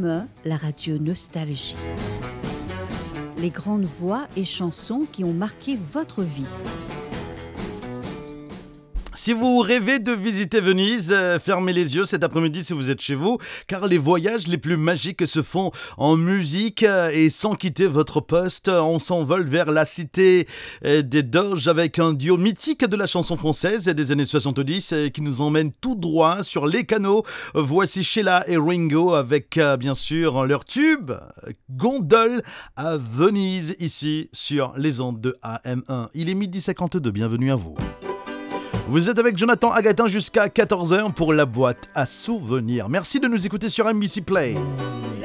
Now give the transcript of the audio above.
RME, la radio Nostalgie. Les grandes voix et chansons qui ont marqué votre vie. Si vous rêvez de visiter Venise, fermez les yeux cet après-midi si vous êtes chez vous, car les voyages les plus magiques se font en musique et sans quitter votre poste. On s'envole vers la cité des Doges avec un duo mythique de la chanson française des années 70 qui nous emmène tout droit sur les canaux. Voici Sheila et Ringo avec bien sûr leur tube Gondole à Venise ici sur les ondes de AM1. Il est 12h52, bienvenue à vous. Vous êtes avec Jonathan Agatin jusqu'à 14h pour la boîte à souvenirs. Merci de nous écouter sur MBC Play.